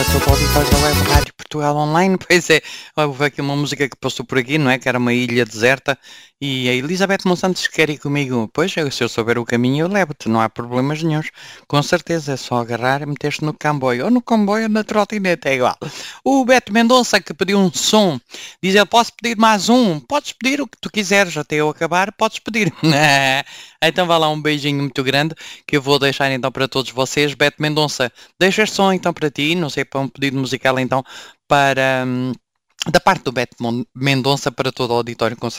todo o auditório da Web Rádio Portugal Online. Pois é, houve aqui uma música que passou por aqui, não é? Que era uma ilha deserta. E a Elizabeth Monsantos quer ir comigo. Pois, se eu souber o caminho, eu levo-te, não há problemas nenhuns. Com certeza, é só agarrar e meter-te no comboio. Ou no comboio ou na trotinete, é igual. O Beto Mendonça, que pediu um som, diz ele, posso pedir mais um? Podes pedir o que tu quiseres, até eu acabar, podes pedir. Então vá lá, um beijinho muito grande, que eu vou deixar então para todos vocês. Beto Mendonça, deixa este som então para ti, não sei, para um pedido musical então, para... da parte do Beto Mendonça para todo o auditório, com